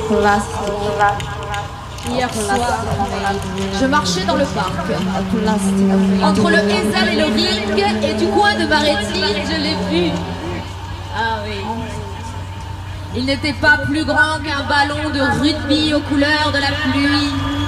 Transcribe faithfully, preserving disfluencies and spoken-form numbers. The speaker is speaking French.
Hier soir, je marchais dans le parc. Entre le Hézal et le ring, et du coin de Maretti, je l'ai vu. Ah oui. Il n'était pas plus grand qu'un ballon de rugby aux couleurs de la pluie.